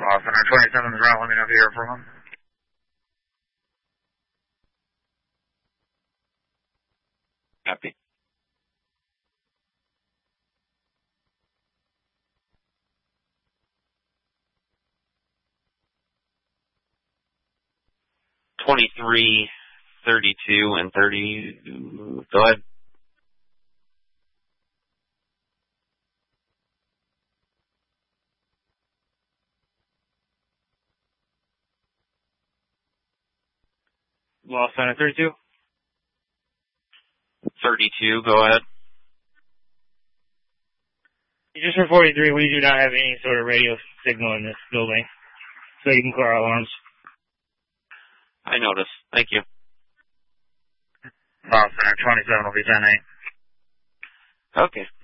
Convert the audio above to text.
Center 27 is around. Let me know if you hear from him. Copy. $23, $32, and $30. Go ahead. Lost Center 32. 32, go ahead. Just for 43, we do not have any sort of radio signal in this building, so you can clear our alarms. I noticed. Thank you. Lost Center 27 will be 10-8. Okay.